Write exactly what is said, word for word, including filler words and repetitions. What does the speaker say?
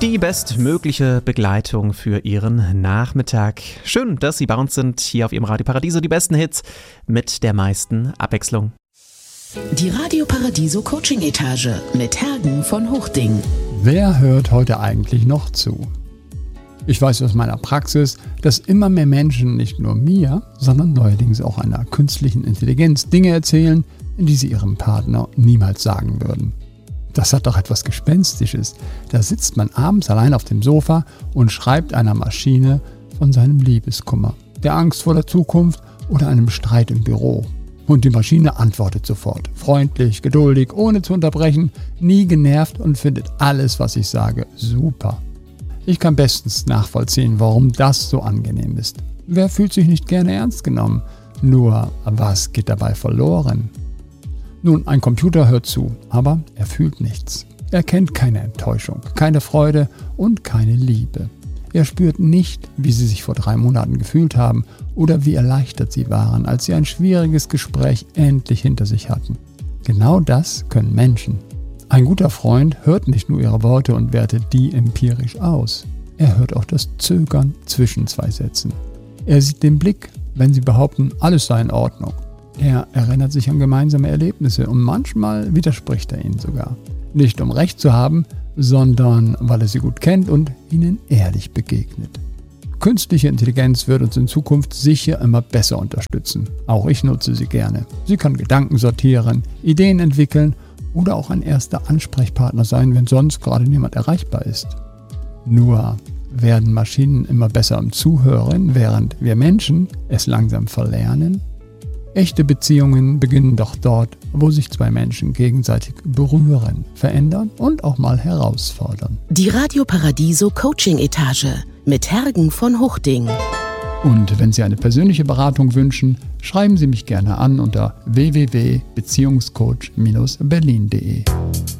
Die bestmögliche Begleitung für Ihren Nachmittag. Schön, dass Sie bei uns sind, hier auf Ihrem Radio Paradiso. Die besten Hits mit der meisten Abwechslung. Die Radio Paradiso Coaching Etage mit Hergen von Hochding. Wer hört heute eigentlich noch zu? Ich weiß aus meiner Praxis, dass immer mehr Menschen nicht nur mir, sondern neuerdings auch einer künstlichen Intelligenz Dinge erzählen, die sie ihrem Partner niemals sagen würden. Das hat doch etwas Gespenstisches. Da sitzt man abends allein auf dem Sofa und schreibt einer Maschine von seinem Liebeskummer, der Angst vor der Zukunft oder einem Streit im Büro. Und die Maschine antwortet sofort, freundlich, geduldig, ohne zu unterbrechen, nie genervt und findet alles, was ich sage, super. Ich kann bestens nachvollziehen, warum das so angenehm ist. Wer fühlt sich nicht gerne ernst genommen? Nur, was geht dabei verloren? Nun, ein Computer hört zu, aber er fühlt nichts. Er kennt keine Enttäuschung, keine Freude und keine Liebe. Er spürt nicht, wie Sie sich vor drei Monaten gefühlt haben oder wie erleichtert Sie waren, als Sie ein schwieriges Gespräch endlich hinter sich hatten. Genau das können Menschen. Ein guter Freund hört nicht nur Ihre Worte und wertet die empirisch aus. Er hört auch das Zögern zwischen zwei Sätzen. Er sieht den Blick, wenn Sie behaupten, alles sei in Ordnung. Er erinnert sich an gemeinsame Erlebnisse und manchmal widerspricht er ihnen sogar. Nicht um Recht zu haben, sondern weil er sie gut kennt und ihnen ehrlich begegnet. Künstliche Intelligenz wird uns in Zukunft sicher immer besser unterstützen. Auch ich nutze sie gerne. Sie kann Gedanken sortieren, Ideen entwickeln oder auch ein erster Ansprechpartner sein, wenn sonst gerade niemand erreichbar ist. Nur werden Maschinen immer besser im Zuhören, während wir Menschen es langsam verlernen? Echte Beziehungen beginnen doch dort, wo sich zwei Menschen gegenseitig berühren, verändern und auch mal herausfordern. Die Radio Paradiso Coaching Etage mit Hergen von Hochding. Und wenn Sie eine persönliche Beratung wünschen, schreiben Sie mich gerne an unter w w w punkt beziehungscoach Bindestrich berlin punkt de.